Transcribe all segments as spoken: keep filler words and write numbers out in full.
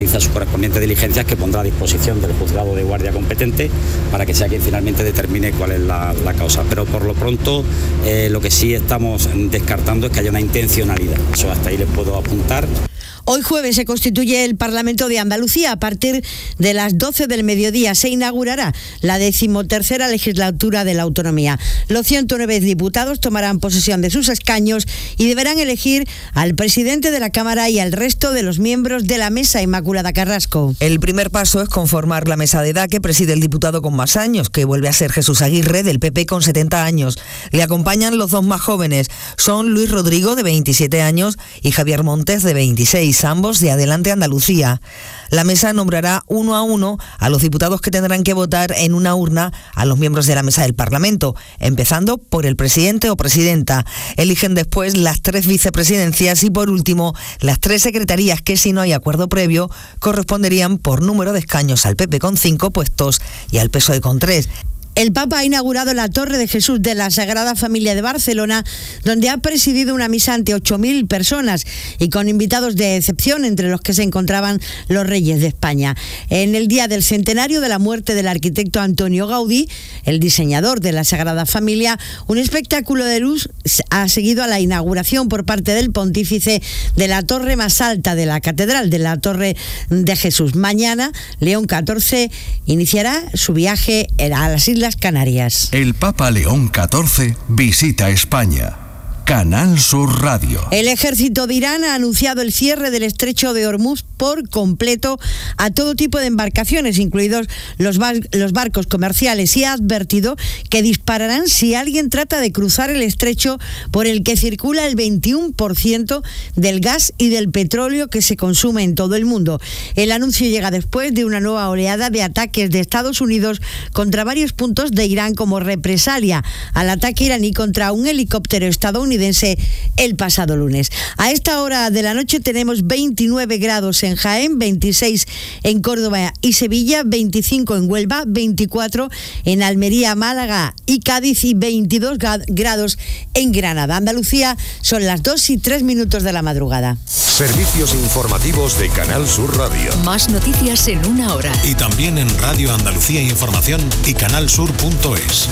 realiza sus correspondientes diligencias que pondrá a disposición del juzgado de guardia competente para que sea quien finalmente determine cuál es la, la causa. Pero por lo pronto eh, lo que sí estamos descartando es que haya una intencionalidad. Eso hasta ahí les puedo apuntar. Hoy jueves se constituye el Parlamento de Andalucía. A partir de las doce del mediodía se inaugurará la decimotercera legislatura de la autonomía. Los ciento nueve diputados tomarán posesión de sus escaños y deberán elegir al presidente de la Cámara y al resto de los miembros de la mesa. Inmaculada Carrasco. El primer paso es conformar la mesa de edad que preside el diputado con más años, que vuelve a ser Jesús Aguirre, del P P, con setenta años. Le acompañan los dos más jóvenes. Son Luis Rodrigo, de veintisiete años, y Javier Montes, de veintiséis, ambos de Adelante Andalucía. La mesa nombrará uno a uno a los diputados que tendrán que votar en una urna a los miembros de la mesa del Parlamento, empezando por el presidente o presidenta. Eligen después las tres vicepresidencias y, por último, las tres secretarías que, si no hay acuerdo previo, corresponderían por número de escaños al P P con cinco puestos y al P S O E con tres. El Papa ha inaugurado la Torre de Jesús de la Sagrada Familia de Barcelona, donde ha presidido una misa ante ocho mil personas y con invitados de excepción, entre los que se encontraban los reyes de España. En el día del centenario de la muerte del arquitecto Antonio Gaudí, el diseñador de la Sagrada Familia, un espectáculo de luz ha seguido a la inauguración por parte del pontífice de la torre más alta de la catedral, de la Torre de Jesús. Mañana, León catorce iniciará su viaje a las Islas Canarias. El Papa León catorce visita España. Canal Sur Radio. El ejército de Irán ha anunciado el cierre del estrecho de Hormuz por completo a todo tipo de embarcaciones, incluidos los, bar- los barcos comerciales, y ha advertido que dispararán si alguien trata de cruzar el estrecho por el que circula el veintiuno por ciento del gas y del petróleo que se consume en todo el mundo. El anuncio llega después de una nueva oleada de ataques de Estados Unidos contra varios puntos de Irán como represalia al ataque iraní contra un helicóptero estadounidense el pasado lunes. A esta hora de la noche tenemos veintinueve grados en Jaén, veintiséis en Córdoba y Sevilla, veinticinco en Huelva, veinticuatro en Almería, Málaga y Cádiz y veintidós grados en Granada. Andalucía, son las dos y tres minutos de la madrugada. Servicios informativos de Canal Sur Radio. Más noticias en una hora. Y también en Radio Andalucía Información y canalsur punto es.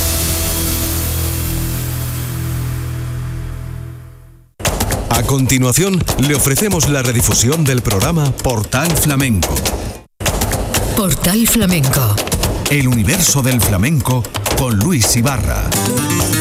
A continuación, le ofrecemos la redifusión del programa Portal Flamenco. Portal Flamenco. El universo del flamenco con Luis Ibarra.